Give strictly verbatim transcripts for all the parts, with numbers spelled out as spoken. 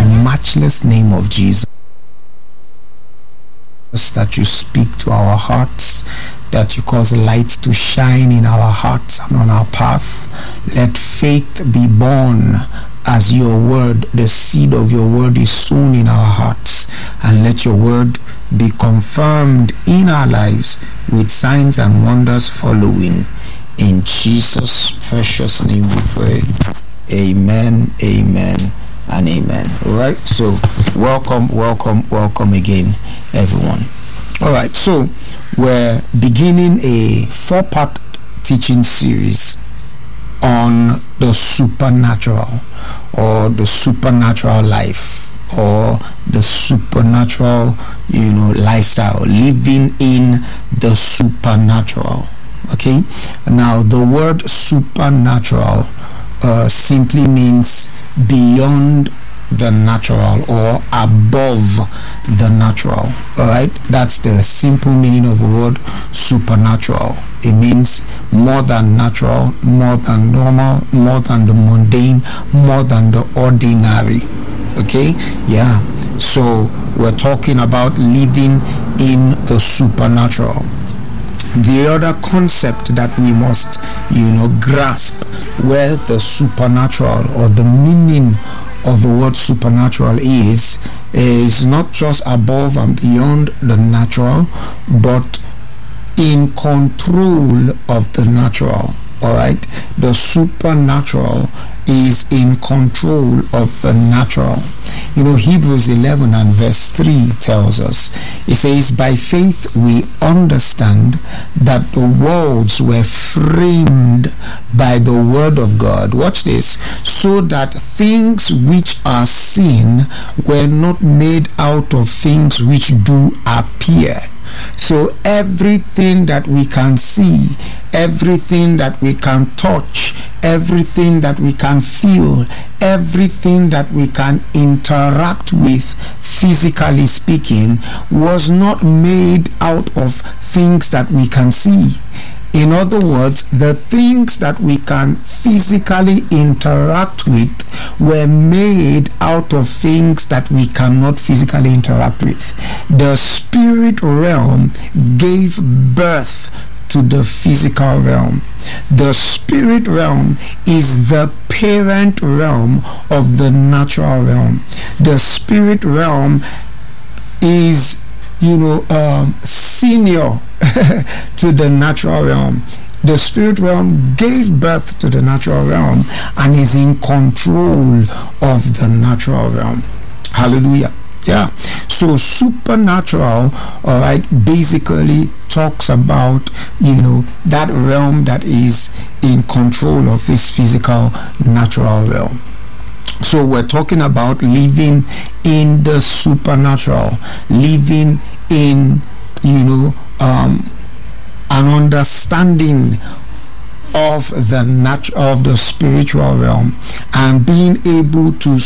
matchless name of Jesus, that you speak to our hearts, that you cause light to shine in our hearts and on our path. Let faith be born as your word, the seed of your word is sown in our hearts, and let your word be confirmed in our lives with signs and wonders following. In Jesus' precious name we pray. Amen, amen, and amen. All right, so welcome, welcome, welcome again, everyone. All right, so we're beginning a four-part teaching series on the supernatural, or the supernatural life, or the supernatural, you know, lifestyle, living in the supernatural. Okay, now the word supernatural uh, simply means beyond the natural or above the natural. All right, that's the simple meaning of the word supernatural. It means more than natural, more than normal, more than the mundane, more than the ordinary. Okay, yeah, so we're talking about living in the supernatural. The other concept that we must, you know, grasp where the supernatural or the meaning of the word supernatural is, is not just above and beyond the natural, but in control of the natural. All right, the supernatural is in control of the natural. You know, Hebrews eleven and verse three tells us, it says, by faith we understand that the worlds were framed by the word of God. Watch this. So that things which are seen were not made out of things which do appear. So everything that we can see, everything that we can touch, everything that we can feel, everything that we can interact with, physically speaking, was not made out of things that we can see. In other words, the things that we can physically interact with were made out of things that we cannot physically interact with. The spirit realm gave birth to the physical realm. The spirit realm is the parent realm of the natural realm. The spirit realm is, you know, um, senior to the natural realm. The spirit realm gave birth to the natural realm and is in control of the natural realm. Hallelujah. Yeah. So supernatural, all right, basically talks about, you know, that realm that is in control of this physical natural realm. So we're talking about living in the supernatural, living in, you know, um, an understanding of the natural, of the spiritual realm, and being able to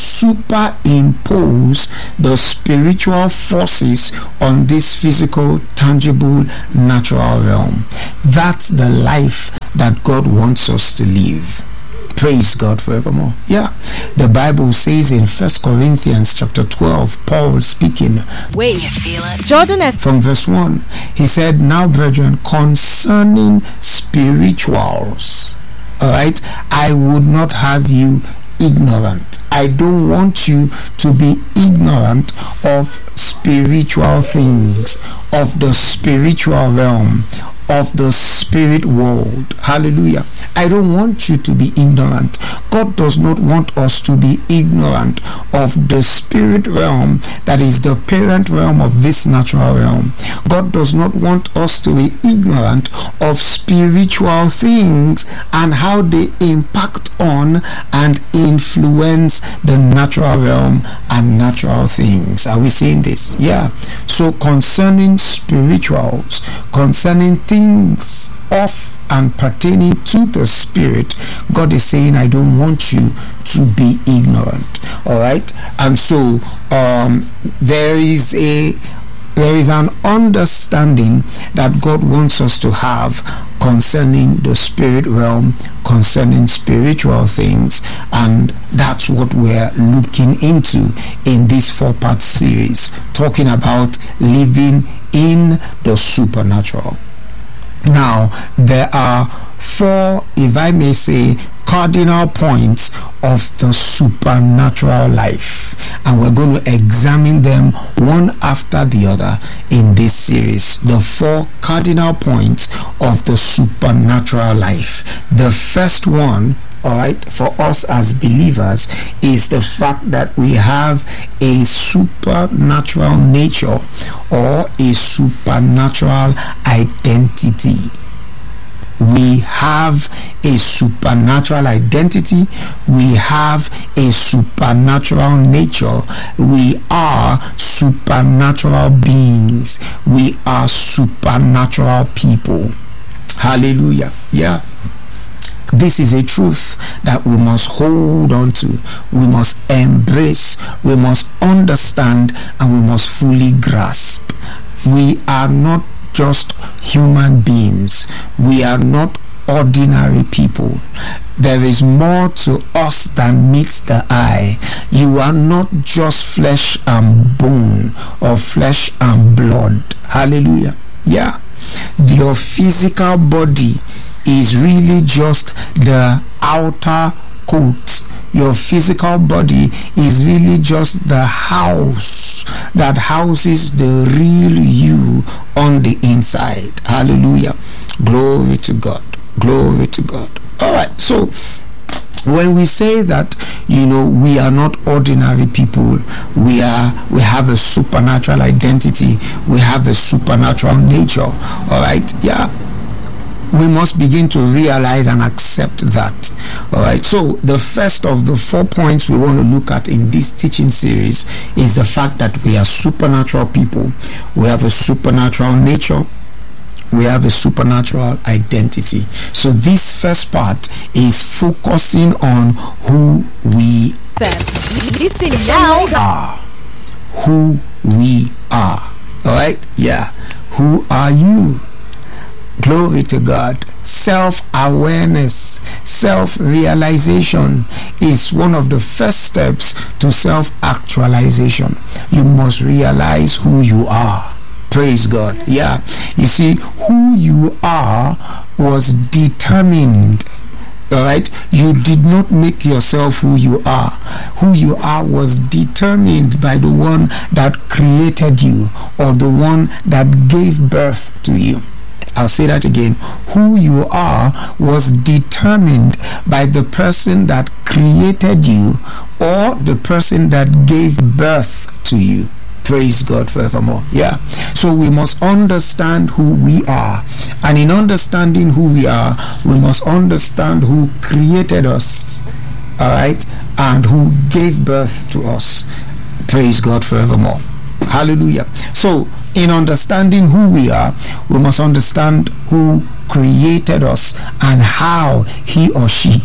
superimpose the spiritual forces on this physical, tangible, natural realm. That's the life that God wants us to live. Praise God forevermore. Yeah, the Bible says in First Corinthians chapter twelve, Paul speaking. Wait, you feel it? Jordan F. From verse one, he said, now brethren, concerning spirituals, all right, I would not have you ignorant. I don't want you to be ignorant of spiritual things, of the spiritual realm, of the spirit world. Hallelujah. I don't want you to be ignorant. God does not want us to be ignorant of the spirit realm that is the parent realm of this natural realm. God does not want us to be ignorant of spiritual things and how they impact on and influence the natural realm and natural things. Are we seeing this? Yeah. So concerning spirituals, concerning things things of and pertaining to the spirit, God is saying, I don't want you to be ignorant. All right. And so um there is a there is an understanding that God wants us to have concerning the spirit realm, concerning spiritual things, and that's what we're looking into in this four-part series, talking about living in the supernatural. Now, there are four, if I may say, cardinal points of the supernatural life, and we're going to examine them one after the other in this series. The four cardinal points of the supernatural life. The first one, all right, for us as believers, is the fact that we have a supernatural nature or a supernatural identity. We have a supernatural identity. We have a supernatural nature. We are supernatural beings. We are supernatural people. Hallelujah. Yeah. This is a truth that we must hold on to, we must embrace, we must understand, and we must fully grasp. We are not just human beings. We are not ordinary people. There is more to us than meets the eye. You are not just flesh and bone or flesh and blood. Hallelujah. Yeah. Your physical body is really just the outer coat. Your physical body is really just the house that houses the real you on the inside. Hallelujah. Glory to God. Glory to God. All right. So when we say that, you know, we are not ordinary people, we are we have a supernatural identity, we have a supernatural nature. All right. Yeah. We must begin to realize and accept that. All right. So the first of the four points we want to look at in this teaching series is the fact that we are supernatural people. We have a supernatural nature. We have a supernatural identity. So this first part is focusing on who we Listen now. are. Who we are. All right. Yeah. Who are you? Glory to God. Self-awareness, self-realization is one of the first steps to self-actualization. You must realize who you are. Praise God. Yeah. You see, who you are was determined. All right. You did not make yourself who you are. Who you are was determined by the one that created you, or the one that gave birth to you. I'll say that again. Who you are was determined by the person that created you, or the person that gave birth to you. Praise God forevermore. Yeah. So we must understand who we are. And in understanding who we are, we must understand who created us. All right. And who gave birth to us. Praise God forevermore. Hallelujah. So in understanding who we are, we must understand who created us and how he or she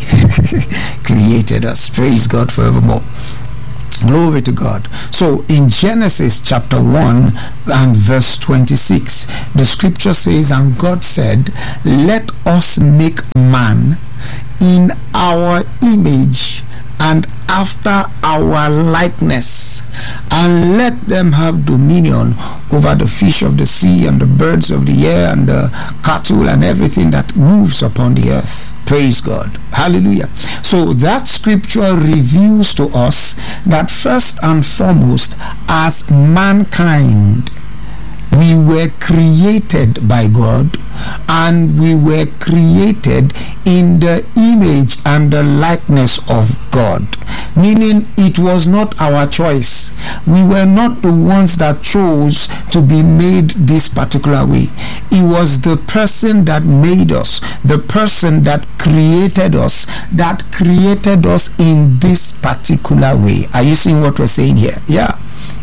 created us. Praise God forevermore. Glory to God. So in Genesis chapter one and verse twenty-six, the scripture says, and God said, let us make man in our image and after our likeness, and let them have dominion over the fish of the sea and the birds of the air and the cattle and everything that moves upon the earth. Praise God. Hallelujah. So that scripture reveals to us that first and foremost, as mankind, we were created by God, and we were created in the image and the likeness of God. Meaning it was not our choice. We were not the ones that chose to be made this particular way. It was the person that made us, the person that created us, that created us in this particular way. Are you seeing what we're saying here? Yeah.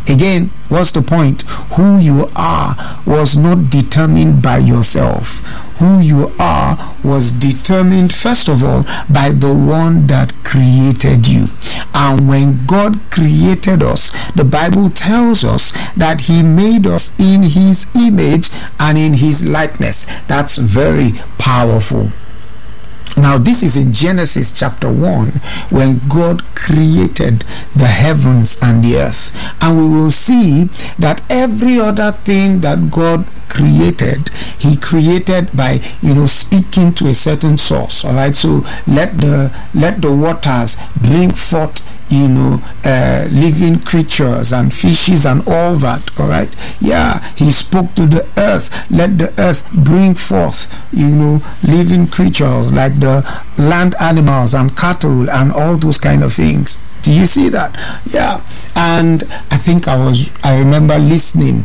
Again, what's the point? Who you are was not determined by yourself. Who you are was determined, first of all, by the one that created you. And when God created us, the Bible tells us that he made us in his image and in his likeness. That's very powerful. Now, this is in Genesis chapter one, when God created the heavens and the earth. And we will see that every other thing that God created, he created by, you know, speaking to a certain source. All right, so let the let the waters bring forth, you know, uh, living creatures and fishes and all that. All right, yeah, he spoke to the earth. Let the earth bring forth, you know, living creatures like the land animals and cattle and all those kind of things. Do you see that? Yeah. And I think I was I remember listening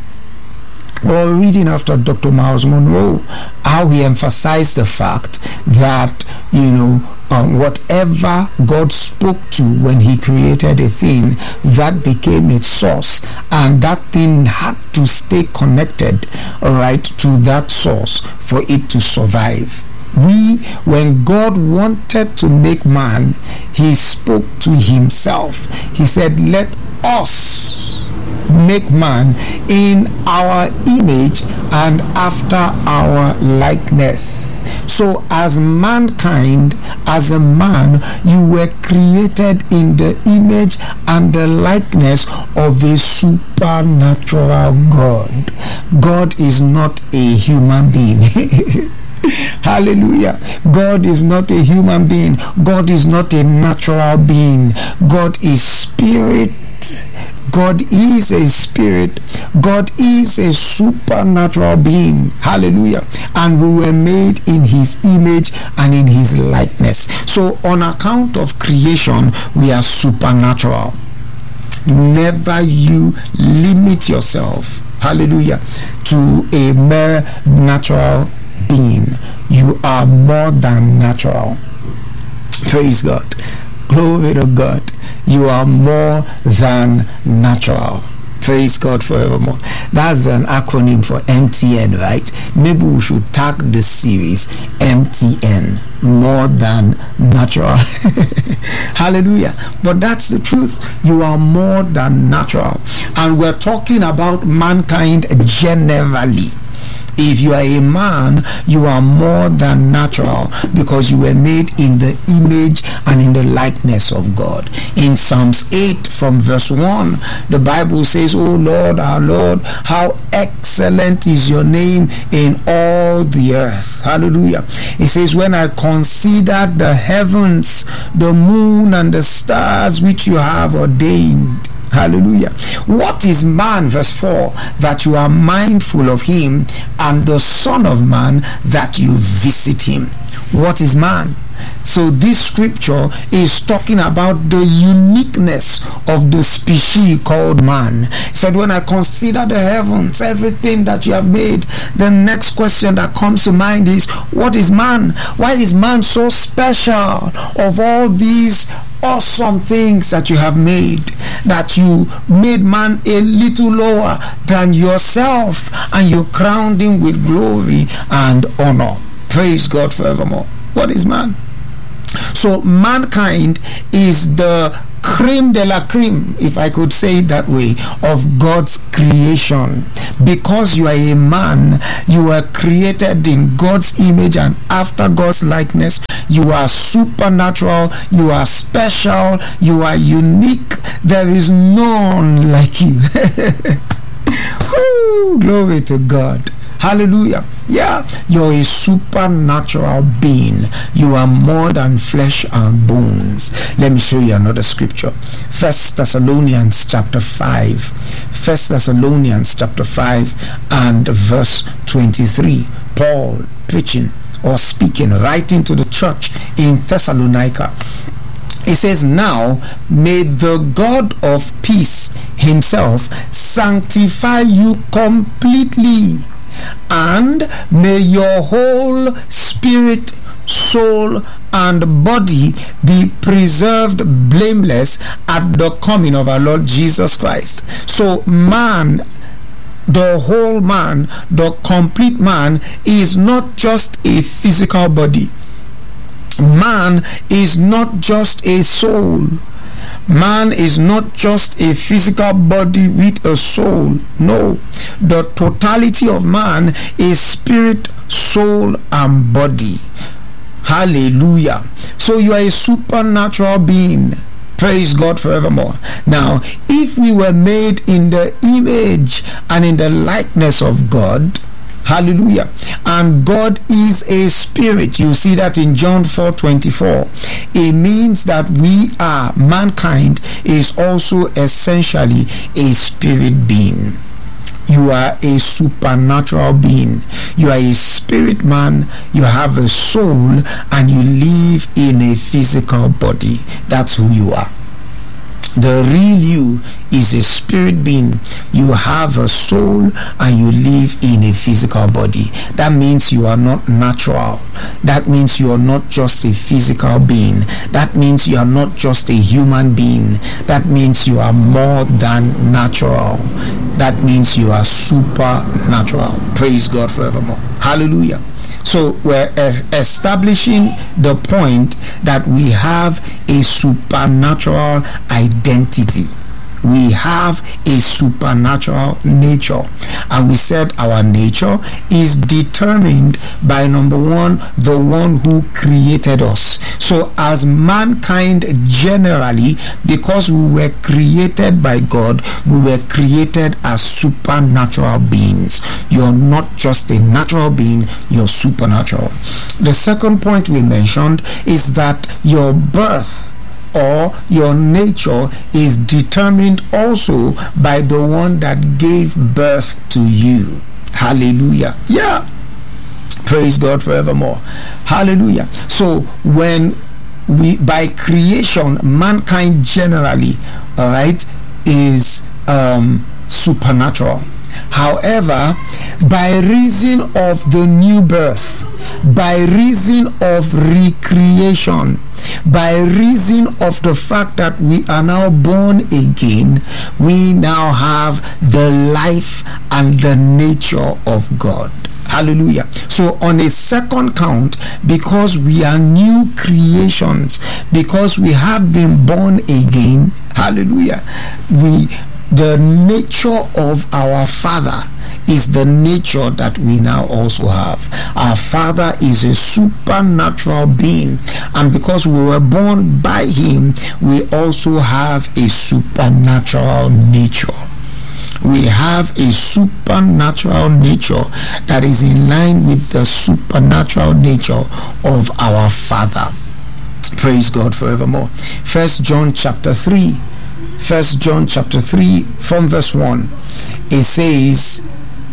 or reading after Doctor Miles Monroe, how he emphasized the fact that, you know, um, whatever God spoke to when he created a thing, that became its source, and that thing had to stay connected, all right, to that source for it to survive. We, when God wanted to make man, he spoke to himself. He said, let us make man in our image and after our likeness. So as mankind, as a man, you were created in the image and the likeness of a supernatural God. God is not a human being. Hallelujah. God is not a human being. God is not a natural being. God is spirit. God is a spirit. God is a supernatural being. Hallelujah. And we were made in his image and in his likeness. So on account of creation, we are supernatural. Never you limit yourself, hallelujah, to a mere natural being. You are more than natural. Praise God. Glory to God. You are more than natural. Praise God forevermore. That's an acronym for M T N, right? Maybe we should tag the series M T N, more than natural. Hallelujah. But that's the truth. You are more than natural. And we're talking about mankind generally. If you are a man, you are more than natural, because you were made in the image and in the likeness of God. In Psalms eight from verse one, the Bible says, "O Lord, our Lord, how excellent is your name in all the earth." Hallelujah. It says, "When I consider the heavens, the moon and the stars which you have ordained." Hallelujah. What is man, verse four, that you are mindful of him, and the Son of Man that you visit him? What is man? So this scripture is talking about the uniqueness of the species called man. It said, when I consider the heavens, everything that you have made, the next question that comes to mind is, what is man? Why is man so special of all these awesome things that you have made, that you made man a little lower than yourself and you crowned him with glory and honor? Praise God forevermore. What is man? So mankind is the creme de la creme, if I could say it that way, of God's creation. Because you are a man, you are created in God's image and after God's likeness. You are supernatural, you are special, you are unique. There is none like you. Woo, glory to God. Hallelujah. Yeah, you're a supernatural being. You are more than flesh and bones. Let me show you another scripture. First Thessalonians chapter five. First Thessalonians chapter five and verse twenty-three. Paul preaching or speaking, writing to the church in Thessalonica. It says, "Now may the God of peace himself sanctify you completely, and may your whole spirit, soul, and body be preserved blameless at the coming of our Lord Jesus Christ. So man, the whole man, the complete man, is not just a physical body. Man is not just a soul. Man is not just a physical body with a soul. No, the totality of man is spirit, soul, and body. Hallelujah. So you are a supernatural being. Praise God forevermore. Now, if we were made in the image and in the likeness of God, hallelujah, and God is a spirit, you see that in John four twenty-four, it means that we are, mankind is also essentially a spirit being. You are a supernatural being. You are a spirit man. You have a soul, and you live in a physical body. That's who you are. The real you is a spirit being. You have a soul and you live in a physical body. That means you are not natural. That means you are not just a physical being. That means you are not just a human being. That means you are more than natural. That means you are supernatural. Praise God forevermore. Hallelujah. So we're establishing the point that we have a supernatural identity. We have a supernatural nature, and we said our nature is determined by, number one, the one who created us. So as mankind generally, because we were created by God, we were created as supernatural beings. You're not just a natural being, you're supernatural. The second point we mentioned is that your birth or your nature is determined also by the one that gave birth to you. Hallelujah. Yeah. Praise God forevermore. Hallelujah. So when we, by creation, mankind generally, all right, is um, supernatural. However, by reason of the new birth, by reason of recreation, by reason of the fact that we are now born again, we now have the life and the nature of God. Hallelujah. So on a second count, because we are new creations, because we have been born again, hallelujah, we the nature of our Father is the nature that we now also have. Our Father is a supernatural being, and because we were born by him, we also have a supernatural nature. We have a supernatural nature that is in line with the supernatural nature of our Father. Praise God forevermore. First John chapter three. First John chapter three from verse one, it says,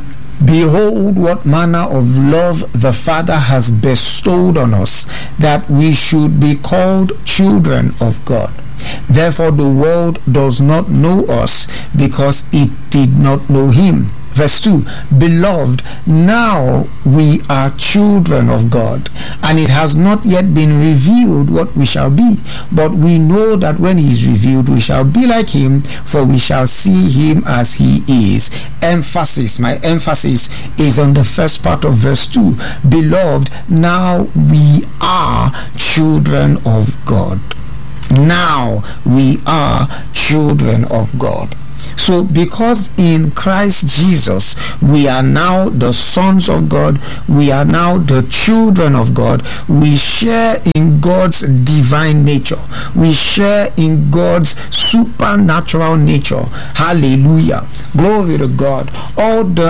"Behold, what manner of love the Father has bestowed on us, that we should be called children of God. Therefore the world does not know us, because it did not know him." Verse two, "Beloved, now we are children of God, and it has not yet been revealed what we shall be. But we know that when he is revealed, we shall be like him, for we shall see him as he is." Emphasis, my emphasis is on the first part of verse two. Beloved, now we are children of God. Now we are children of God. So because in Christ Jesus we are now the sons of God, we are now the children of God, we share in God's divine nature, we share in God's supernatural nature. Hallelujah. Glory to God. All the